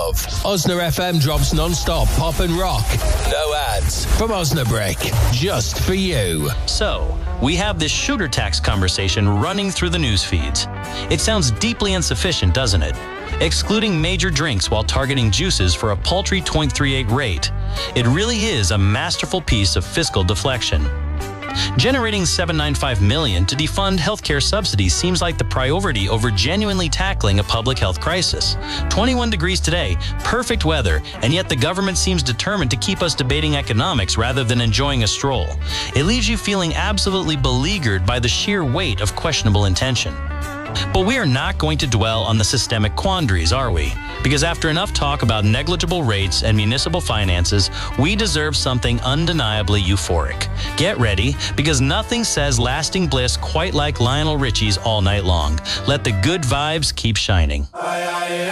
love. Osna FM drops non-stop pop and rock. No ads from Osnabrick, just for you. So, we have this sugar tax conversation running through the news feeds. It sounds deeply insufficient, doesn't it? Excluding major drinks while targeting juices for a paltry 0.38 rate. It really is a masterful piece of fiscal deflection. Generating $795 million to defund healthcare subsidies seems like the priority over genuinely tackling a public health crisis. 21 degrees today, perfect weather, and yet the government seems determined to keep us debating economics rather than enjoying a stroll. It leaves you feeling absolutely beleaguered by the sheer weight of questionable intention. But we are not going to dwell on the systemic quandaries, are we? Because after enough talk about negligible rates and municipal finances, we deserve something undeniably euphoric. Get ready, because nothing says lasting bliss quite like Lionel Richie's All Night Long. Let the good vibes keep shining.